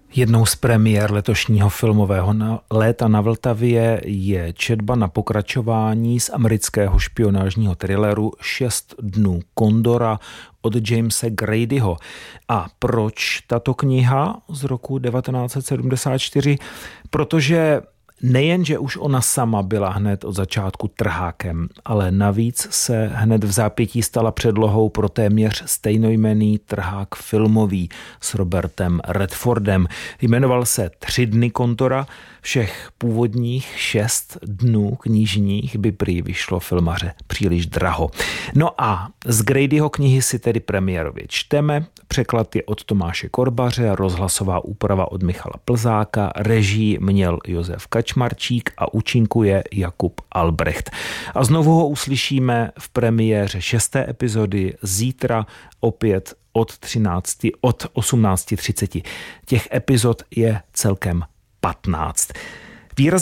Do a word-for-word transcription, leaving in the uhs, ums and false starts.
Jednou z premiér letošního filmového léta na Vltavě je četba na pokračování z amerického špionážního thrilleru Šest dnů Kondora od Jamese Gradyho. A proč tato kniha z roku devatenáct set sedmdesát čtyři? Protože nejen, že už ona sama byla hned od začátku trhákem, ale navíc se hned v zápětí stala předlohou pro téměř stejnojmenný trhák filmový s Robertem Redfordem. Jmenoval se Tři dny Kondora, všech původních šest dnů knižních by prý vyšlo filmaře příliš draho. No a z Gradyho knihy si tedy premiérově čteme. Překlad je od Tomáše Korbaře, rozhlasová úprava od Michala Plzáka, režii měl Josef Kačmarčík a účinkuje Jakub Albrecht. A znovu ho uslyšíme v premiéře šesté epizody zítra opět od třinácti, od osmnáct třicet. Těch epizod je celkem patnáct.